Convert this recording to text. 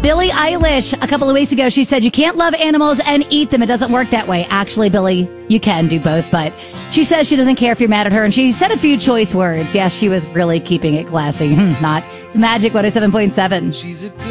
Billie Eilish, a couple of weeks ago, she said you can't love animals and eat them. It doesn't work that way. Actually, Billie, you can do both, but she says she doesn't care if you're mad at her, and she said a few choice words. Yeah, she was really keeping it classy. Not. It's Magic 107.7.